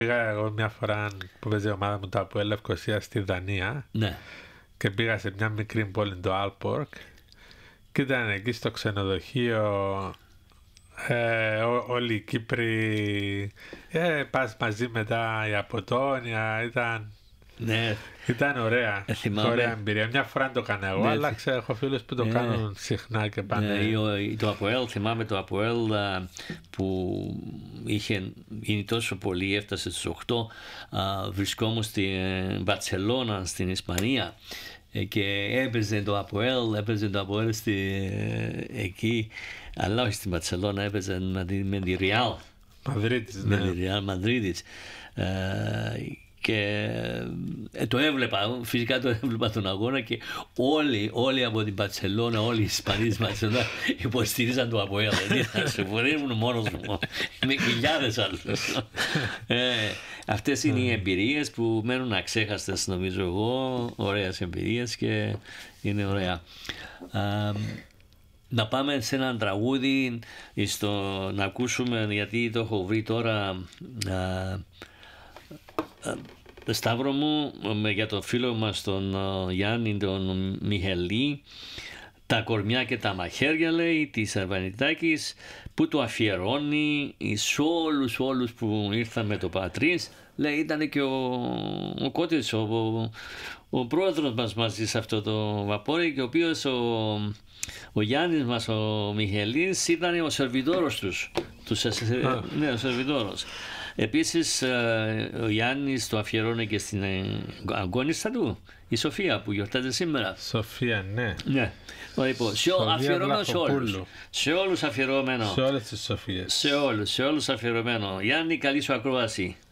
Πήγα εγώ μια φορά που παίζει η ομάδα μου το ΑΠΟΕΛ Λευκοσία στη Δανία. Ναι. Και πήγα σε μια μικρή πόλη, το Άλπορκ, και ήταν εκεί στο ξενοδοχείο όλοι οι Κύπροι, πας μαζί μετά η Αποτόνια, ήταν ωραία, ωραία εμπειρία. Μια φορά το έκανα εγώ, αλλά έχω φίλους που το κάνουν συχνά και πάνε. Το ΑΠΟΕΛ, θυμάμαι το ΑΠΟΕΛ που είχε γίνει τόσο πολύ, έφτασε στους 8, βρισκόμουν στην Μπαρσελόνα, στην Ισπανία, και έπαιζε το ΑΠΟΕΛ εκεί, αλλά όχι στην Μπαρσελόνα, έπαιζε με τη Ριάλ Μαδρίτης, και το έβλεπα, φυσικά το έβλεπα τον αγώνα, και όλοι από την Μπαρσελόνα, όλοι οι Ισπανοί της Μπαρσελόνα υποστηρίζαν το ΑΠΟΕΛ. Δεν ήμουν μόνος μου, με χιλιάδες άλλους. Αυτές είναι οι εμπειρίες που μένουν αξέχαστες, νομίζω εγώ, ωραίες εμπειρίες, και είναι ωραία. Να πάμε σε έναν τραγούδι να ακούσουμε, γιατί το έχω βρει τώρα, Σταύρο μου, για τον φίλο μας τον Γιάννη τον Μιχελή, τα κορμιά και τα μαχαίρια, λέει, της Αρβανιτάκης, που το αφιερώνει σε όλους που ήρθαν με το Πατρίς. Λέει, ήταν και ο Κώτης, ο πρόεδρος μας μαζί σε αυτό το βαπόρι, και ο οποίος ο Γιάννης μας, ο Μιχελής, ήταν ο σερβιτόρος τους. Ναι, ο σερβιτόρος. Επίσης ο Γιάννης το αφιερώνει και στην αγώνιστα του, η Σοφία, που γιορτάζει σήμερα. Σοφία, ναι. Ναι. Λοιπόν, αφιερωμένο σε όλους. Σε όλους αφιερωμένο. Σε όλες τις Σοφίες. Σε όλους αφιερωμένο. Γιάννη, καλή σου ακρόαση.